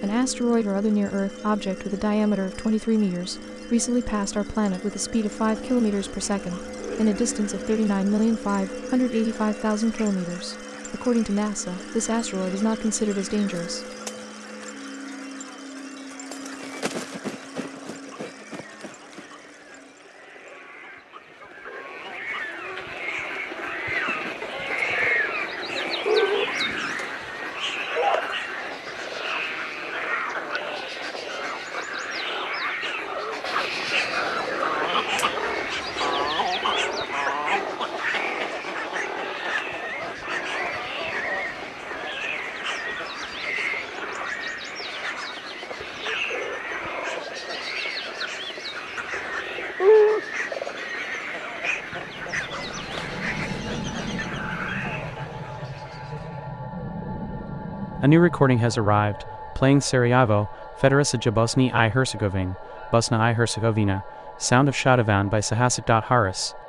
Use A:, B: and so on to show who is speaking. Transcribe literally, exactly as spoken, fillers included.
A: An asteroid or other near-Earth object with a diameter of twenty-three meters recently passed our planet with a speed of five kilometers per second and a distance of thirty-nine million five hundred eighty-five thousand kilometers. According to NASA, this asteroid is not considered as dangerous.
B: A new recording has arrived, playing Sarajevo, Federacija Bosni I Herzegovine, Bosna I Herzegovina, Sound of Shadavan by Sahasik. Haris.